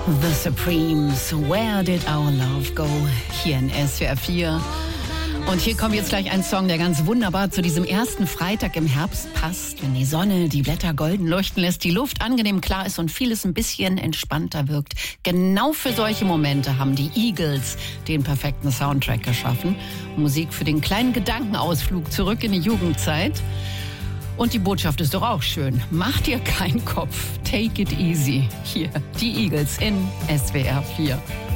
The Supremes, Where Did Our Love Go? Hier in SWR 4. Und hier kommt jetzt gleich ein Song, der ganz wunderbar zu diesem ersten Freitag im Herbst passt, wenn die Sonne die Blätter golden leuchten lässt, die Luft angenehm klar ist und vieles ein bisschen entspannter wirkt. Genau für solche Momente haben die Eagles den perfekten Soundtrack geschaffen. Musik für den kleinen Gedankenausflug zurück in die Jugendzeit. Und die Botschaft ist doch auch schön. Mach dir keinen Kopf. Take it easy. Hier, die Eagles in SWR 4.